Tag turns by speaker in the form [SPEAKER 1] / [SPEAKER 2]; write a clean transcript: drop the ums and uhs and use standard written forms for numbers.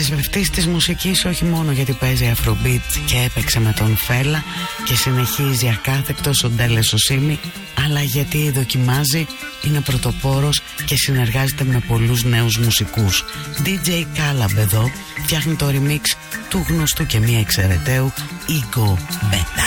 [SPEAKER 1] πρεσβευτής της μουσικής, όχι μόνο γιατί παίζει Afrobeat και έπαιξε με τον Φέλα και συνεχίζει ακάθεκτος ο Ντέλες Οσίμη, αλλά γιατί δοκιμάζει, είναι πρωτοπόρος και συνεργάζεται με πολλούς νέους μουσικούς. DJ Calab εδώ φτιάχνει το remix του γνωστού και μη εξαιρεταίου Ego Beta.